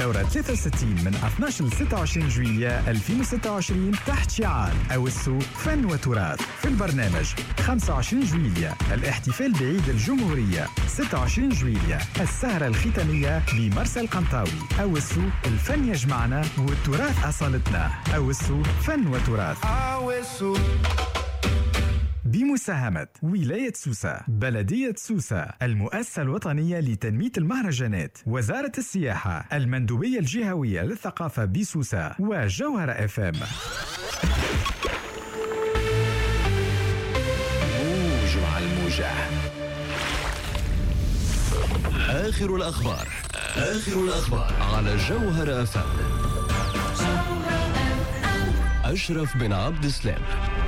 دورة 63 من 12 ل 26 جويلية 2026 تحت شعار أوسو فن وتراث. في البرنامج 25 جويلية الاحتفال بعيد الجمهورية، 26 جويلية السهرة الختامية بمرسى القنطاوي. أوسو الفن يجمعنا والتراث أصالتنا. أوسو فن وتراث أوسو بمساهمة ولاية سوسة، بلدية سوسة، المؤسسة الوطنية لتنمية المهرجانات، وزارة السياحة، المندوبية الجهوية للثقافة بسوسة، وجوهرة FM. موج مع الموجة. آخر الأخبار على جوهرة FM. أشرف بن عبد السلام.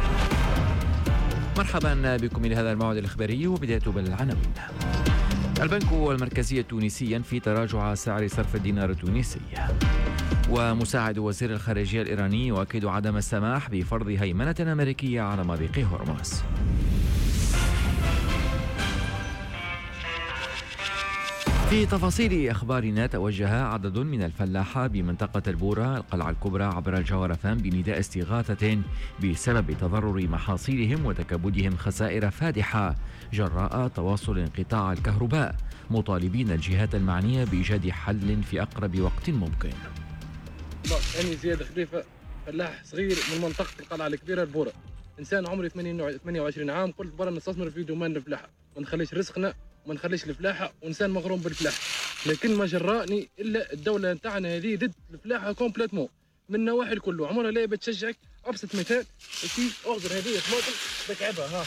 مرحبا بكم إلى هذا الموعد الإخباري، وبدايته بالعناوين. البنك المركزي التونسي في تراجع سعر صرف الدينار التونسي. ومساعد وزير الخارجية الإيراني يؤكد عدم السماح بفرض هيمنة أمريكية على مضيق هرمز. في تفاصيل أخبارنا، توجه عدد من الفلاحة بمنطقة البورة القلعة الكبرى عبر الجوهرة FM بنداء استغاثة بسبب تضرر محاصيلهم وتكبدهم خسائر فادحة جراء تواصل انقطاع الكهرباء، مطالبين الجهات المعنية بإيجاد حل في أقرب وقت ممكن. أنا زياد خليفة، فلاح صغير من منطقة القلعة الكبيرة البورة، إنسان عمري 28 عام. قلت برا نستثمر في دومان الفلاحة، ما نخليش رزقنا وما نخليش الفلاحة، وإنسان مغروم بالفلاحة. لكن ما جرأني إلا الدولة نتاعنا هذه ضد الفلاحة كومبليتمون من النواحي الكل. عمرها لا بتشجعك. أبسط مثال كي أغزر هذه طماطم بكعبها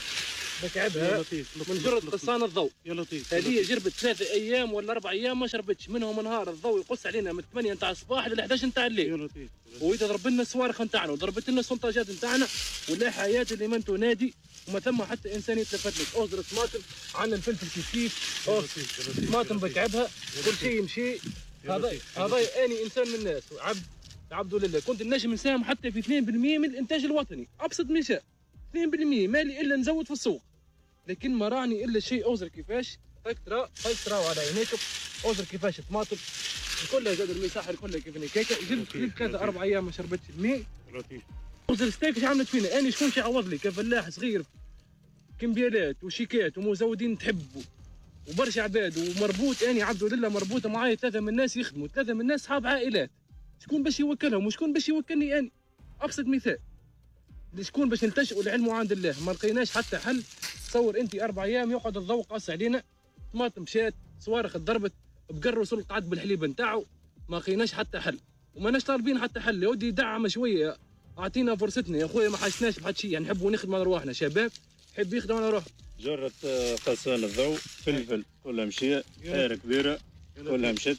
من جرة قصان الضوء. يا لطيف هذه جربت 3 أيام ولا 4 أيام ما شربتش منهم. نهار الضوء يقص علينا من 8 نتاع الصباح ل 11 نتاع الليل. يا لطيف وإذا ضرب لنا الصواريخ نتاعنا وضربت لنا السونتاجات نتاعنا ولا حياة اللي من تنادي وما ثم حتى إنسانية تلفتلك. أغزر طماطم عندنا الفلفل كيف طماطم بكعبها كل شيء يمشي. هذا أنا إنسان من الناس عبد لله. كنت النجم نساهم حتى في 2% من الإنتاج الوطني. أبسط مثال 2% مالي إلا نزود في السوق، لكن ما راني إلا شيء. أوزر كيفاش تراو على عينيكم. أوزر كيفاش طماطم كلها زاد المساحة كلها كيف نكاكا. جبت 3-4 أيام ما شربتش الماء. أوزر ستيك ايش عملت فينا؟ أنا شكون يعوض لي كفلاح صغير كمبيالات وشيكات ومزودين تحبوا وبرشا عباد ومربوط. أنا عبد لله مربوطة معايا 3 من الناس يخدموا، 3 من الناس أصحاب عائلات. شكون باش يوكلهم وشكون باش يوكلني أنا؟ أبسط مثال. شكون باش نلتجئوا لعلمه عند الله؟ ما لقيناش حتى حل. تصور انت 4 ايام يقعد الضوء قاص علينا، طماطم مشات، صواريخ ضربت، بقر وصل قعد بالحليب نتاعو، ما لقيناش حتى حل وماناش طالبين حتى حل. يا ودي دعم شويه، اعطينا فرصتنا يا خويا، ما حاجناش بحد شيء. يعني نحبوا نخدموا على رواحنا، شباب يحب يخدم على روحه. جرة قصان الضوء، فلفل كلها مشيه، خير كبيره كلها مشت.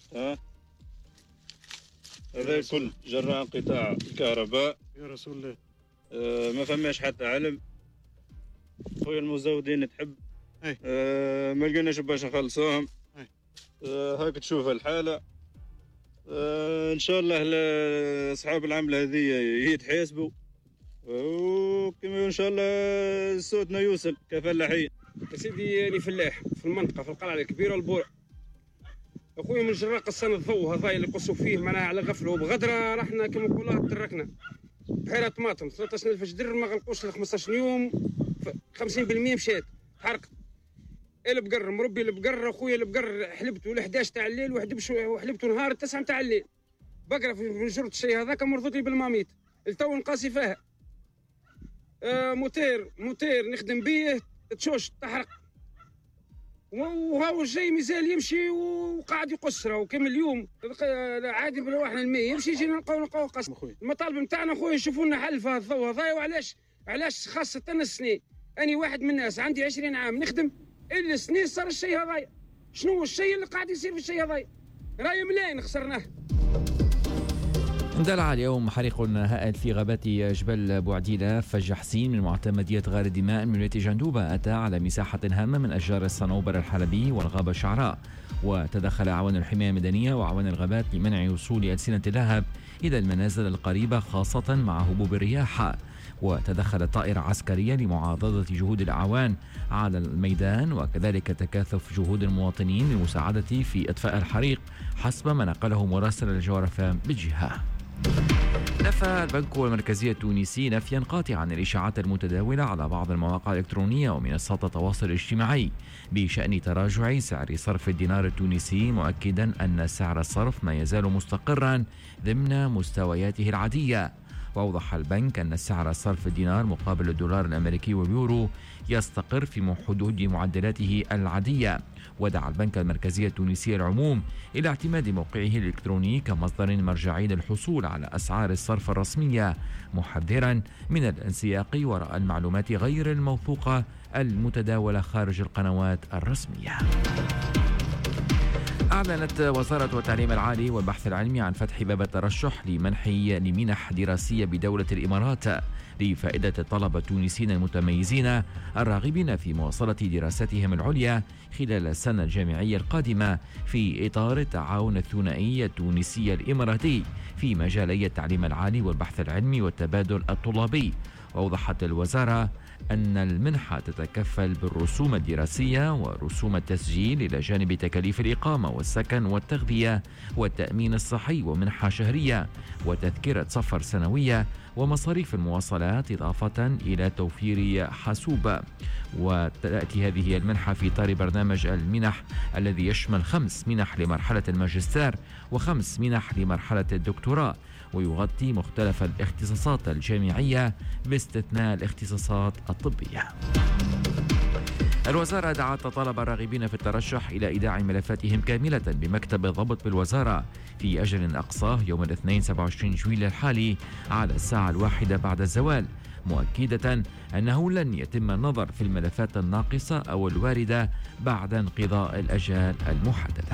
هذا كل جراء انقطاع الكهرباء. يا رسول الله ما فماش حتى علم. خويا المزودين تحب ما لقيناش باش نخلصوهم. هاك تشوف الحالة. ان شاء الله اصحاب العملة هذه يتحاسبوا، وكما ان شاء الله صوتنا يوصل كفلاحين. يا سيدي أنا فلاح في المنطقة في القلعة الكبيرة البورع. اخويا من جراء قصان الضوء هذا اللي قصوا فيه معناها على غفله وبغدره، رحنا كما نقولوا تركنا بحيرة طماطم 13,000 جدر ما غلقوش ل 15 يوم، 50% مشات حرقت. البقر مربي البقر اخويا، البقر حلبته ل 11 تاع الليل وحلبته نهار 9 تاع الليل. بقرة في جرة الشيء هذاك مرضوط لي بالماميت التو نقاسي فيها. موتير نخدم بيه تشوش تحرق، وهو الشيء مازال يمشي وقاعد يقصره. وكم اليوم عادي بروحنا الماء يمشي يجي نلقاو قصر. المطالب نتاعنا خويا يشوفوا لنا حل في هذا الضوء هذايا. وعلاش خاصة السنين؟ أنا واحد من الناس عندي 20 عام نخدم، إلا السنين صار الشيء هذايا. شنو الشيء اللي قاعد يصير في الشيء هذايا؟ راي ملايين خسرناه. اندلع اليوم حريق هائل في غابات جبل بوعديلة فج حسين من معتمدية غار دماء من ولاية جندوبة. أتى على مساحة هامة من أشجار الصنوبر الحلبي والغابة الشعراء، وتدخل عوان الحماية المدنية وعوان الغابات لمنع وصول ألسنة اللهب إلى المنازل القريبة، خاصة مع هبوب الرياح. وتدخلت طائرة عسكرية لمعاضدة جهود الأعوان على الميدان، وكذلك تكاثف جهود المواطنين للمساعدة في إطفاء الحريق حسب ما نقله مراسل الجوهرة FM بالجهة. نفى البنك المركزي التونسي نفيا قاطعا الإشاعات المتداولة على بعض المواقع الإلكترونية ومنصات التواصل الاجتماعي بشأن تراجع سعر صرف الدينار التونسي، مؤكدا أن سعر الصرف ما يزال مستقرا ضمن مستوياته العادية. وأوضح البنك أن سعر صرف الدينار مقابل الدولار الأمريكي واليورو يستقر في حدود معدلاته العادية. ودعا البنك المركزي التونسي العموم إلى اعتماد موقعه الإلكتروني كمصدر مرجعي للحصول على أسعار الصرف الرسمية، محذرا من الانسياق وراء المعلومات غير الموثوقة المتداولة خارج القنوات الرسمية. أعلنت وزارة التعليم العالي والبحث العلمي عن فتح باب الترشح لمنح دراسية بدولة الإمارات لفائدة الطلبة التونسيين المتميزين الراغبين في مواصلة دراساتهم العليا خلال السنة الجامعية القادمة في إطار التعاون الثنائي التونسي الإماراتي في مجالي التعليم العالي والبحث العلمي والتبادل الطلابي. وأوضحت الوزارة أن المنحة تتكفل بالرسوم الدراسية ورسوم التسجيل إلى جانب تكاليف الإقامة والسكن والتغذية والتأمين الصحي، ومنحة شهرية وتذكرة سفر سنوية ومصاريف المواصلات، إضافة إلى توفير حاسوب. وتأتي هذه المنحة في إطار برنامج المنح الذي يشمل 5 منح لمرحلة الماجستير و5 منح لمرحلة الدكتوراه، ويغطي مختلف الاختصاصات الجامعية باستثناء الاختصاصات الطبية. الوزارة دعت طلب الراغبين في الترشح إلى إيداع ملفاتهم كاملة بمكتب الضبط بالوزارة في أجل أقصاه يوم الاثنين 27 جويلية الحالي على الساعة 1 بعد الزوال، مؤكدة أنه لن يتم النظر في الملفات الناقصة أو الواردة بعد انقضاء الأجال المحددة.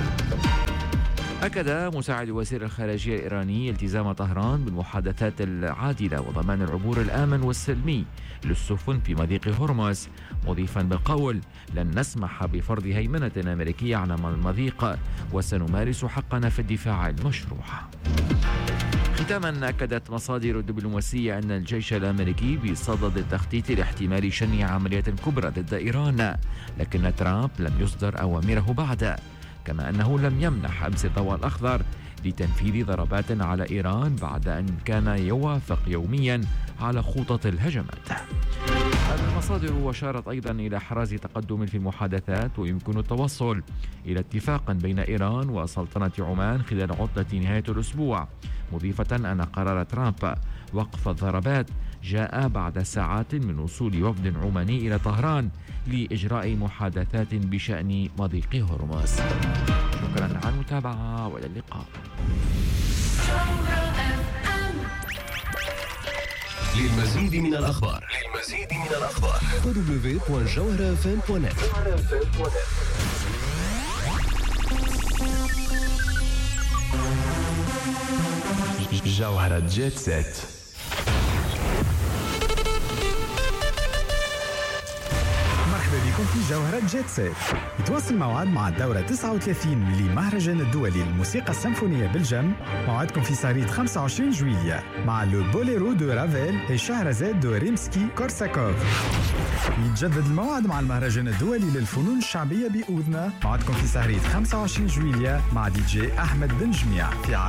أكد مساعد وزير الخارجية الإيراني التزام طهران بالمحادثات العادلة وضمان العبور الآمن والسلمي للسفن في مضيق هرمز، مضيفا بالقول: لن نسمح بفرض هيمنة أمريكية على المضيق وسنمارس حقنا في الدفاع المشروع. ختاما، أكدت مصادر دبلوماسية أن الجيش الأمريكي بصدد التخطيط لاحتمال شن عملية كبرى ضد إيران، لكن ترامب لم يصدر أوامره بعد، كما أنه لم يمنح أمس الضوء الأخضر لتنفيذ ضربات على إيران بعد أن كان يوافق يوميا على خطط الهجمات. المصادر أشارت أيضا إلى إحراز تقدم في المحادثات ويمكن التوصل إلى اتفاق بين إيران وسلطنة عمان خلال عطلة نهاية الأسبوع، مضيفة أن قرار ترامب وقف الضربات جاء بعد ساعات من وصول وفد عماني إلى طهران لإجراء محادثات بشأن مضيق هرمز. شكرا على المتابعة وإلى اللقاء. للمزيد من الأخبار www.jawharafm.net. جوهرة جيت سيت. مرحبا بكم في جوهرة جيت سيت. يتواصل موعد مع الدورة 39 للمهرجان الدولي للموسيقى السيمفونية بالجم. موعدكم في سهرية 25 جويلية مع لو بوليرو دو رافيل وشهرزاد دو ريمسكي كورساكوف. يتجدد الموعد مع المهرجان الدولي للفنون الشعبية بأوذنا. موعدكم في سهرية 25 جويلية مع دي جي أحمد بن جميع في